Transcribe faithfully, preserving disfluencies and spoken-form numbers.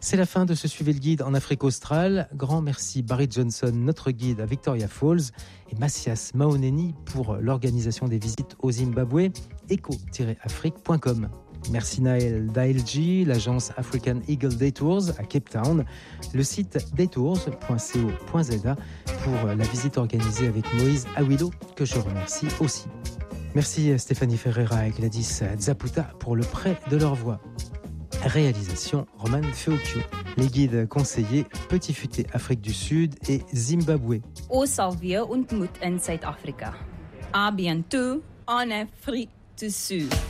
C'est la fin de ce Suivez le guide en Afrique australe. Grand merci Barry Johnson, notre guide à Victoria Falls, et Massias Maoneni pour l'organisation des visites au Zimbabwe, eco tiret afrique point com. Merci Naël Daelji, l'agence African Eagle Detours à Cape Town, le site detours point co point za pour la visite organisée avec Moïse Awilo, que je remercie aussi. Merci Stéphanie Ferreira et Gladys Zaputa pour le prêt de leur voix. Réalisation Roman Feokio. Les guides conseillers Petit Futé Afrique du Sud et Zimbabwe. Ons sal weer ontmoet in Suid-Afrika. A bientôt en Afrique du Sud.